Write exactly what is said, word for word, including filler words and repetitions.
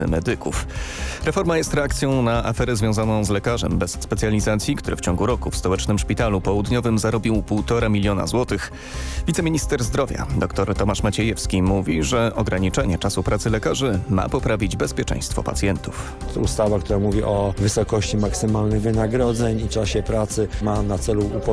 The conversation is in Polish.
medyków. Reforma jest reakcją na aferę związaną z lekarzem bez specjalizacji, który w ciągu roku w stołecznym szpitalu południowym zarobił półtora miliona złotych. Wiceminister zdrowia dr Tomasz Maciejewski mówi, że ograniczenie czasu pracy lekarzy ma poprawić bezpieczeństwo pacjentów. Ustawa, która mówi o wysokości maksymalnych wynagrodzeń i czasie pracy, ma na celu